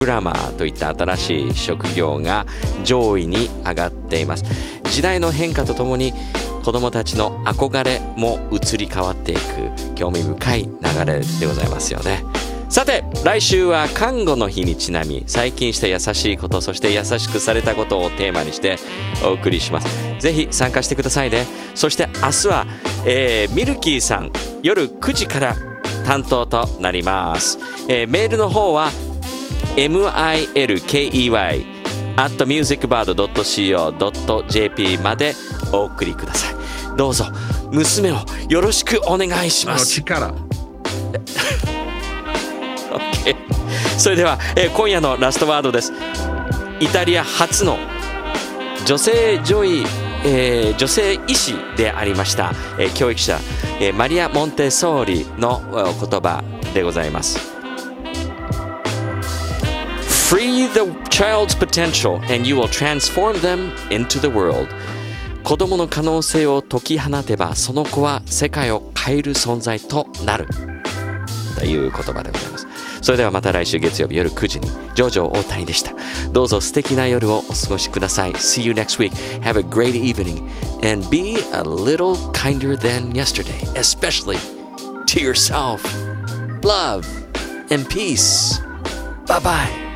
プログラマーといった新しい職業が上位に上がっています。時代の変化とともに子どもたちの憧れも移り変わっていく興味深い流れでございますよね。さて来週は看護の日にちなみ最近した優しいこと、そして優しくされたことをテーマにしてお送りします。ぜひ参加してくださいね。そして明日は、ミルキーさん夜9時から担当となります。メールの方はmilkey@musicbird.co.jp までお送りください。どうぞ娘をよろしくお願いします。 力 OK それでは、今夜のラストワードです。イタリア初の女性女医、女性医師でありました、教育者、マリア・モンテソーリの言葉でございます。Free the child's potential and you will transform them into the world. 子供の可能性を解き放てばその子は世界を変える存在となるという言葉でございます。それではまた来週月曜日夜9時にジョージョ大谷でした。どうぞ素敵な夜をお過ごしください。 See you next week. Have a great evening and be a little kinder than yesterday, especially to yourself. Love and peace. Bye bye.